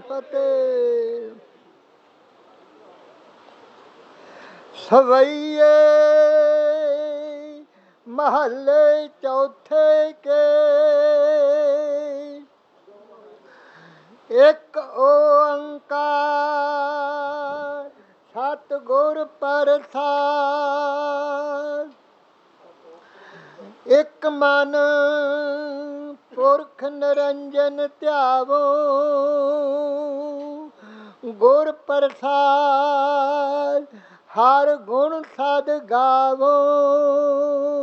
ਫਤਿਹ। ਸਵਈਏ ਮਹੱਲੇ ਚੌਥੇ ਕੇ ਇੱਕ ਓੰਕਾਰ ਸਤਿਗੁਰ ਪ੍ਰਸਾਦਿ। ਇੱਕ ਮਨ ਪੁਰਖ ਨਿਰੰਜਨ ਧਿਆਵੋ ਗੁਰ ਪ੍ਰਸਾਦਿ। ਹਰ ਗੁਣ ਸਦ ਗਾਵੋ